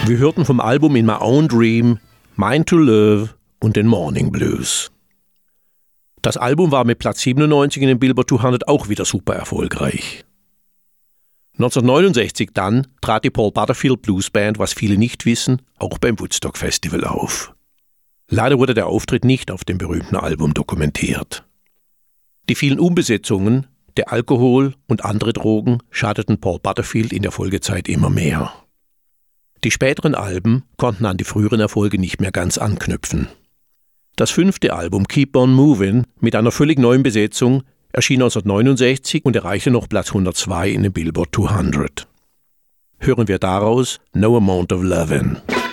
Wir hörten vom Album In My Own Dream, Mind to Love und den Morning Blues. Das Album war mit Platz 97 in den Billboard 200 auch wieder super erfolgreich. 1969 dann trat die Paul Butterfield Blues Band, was viele nicht wissen, auch beim Woodstock Festival auf. Leider wurde der Auftritt nicht auf dem berühmten Album dokumentiert. Die vielen Umbesetzungen, der Alkohol und andere Drogen schadeten Paul Butterfield in der Folgezeit immer mehr. Die späteren Alben konnten an die früheren Erfolge nicht mehr ganz anknüpfen. Das 5. Album Keep On Movin' mit einer völlig neuen Besetzung erschien 1969 und erreichte noch Platz 102 in den Billboard 200. Hören wir daraus No Amount of Lovin'.